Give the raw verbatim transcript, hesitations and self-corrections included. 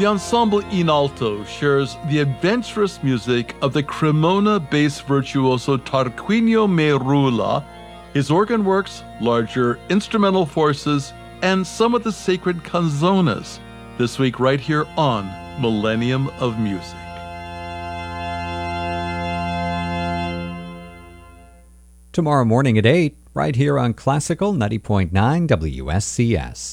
the ensemble In Alto shares the adventurous music of the Cremona bass virtuoso Tarquinio Merula, his organ works, larger instrumental forces, and some of the sacred canzonas, this week right here on Millennium of Music. Tomorrow morning at eight, right here on Classical ninety point nine W S C S.